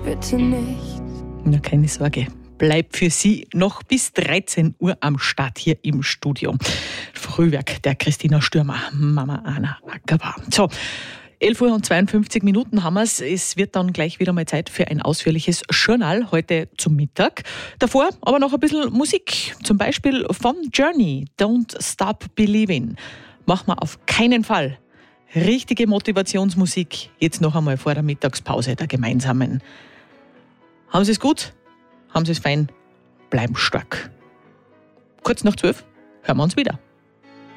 bitte nicht. Na, keine Sorge. Bleibt für Sie noch bis 13 Uhr am Start hier im Studio. Frühwerk der Christina Stürmer, Mama Anna Ackerbar. So, 11:52 Uhr haben wir es. Es wird dann gleich wieder mal Zeit für ein ausführliches Journal heute zum Mittag. Davor aber noch ein bisschen Musik. Zum Beispiel von Journey, Don't Stop Believing. Machen wir auf keinen Fall. Richtige Motivationsmusik. Jetzt noch einmal vor der Mittagspause der gemeinsamen. Haben Sie es gut? Haben Sie es fein? Bleiben stark. Kurz nach 12 hören wir uns wieder.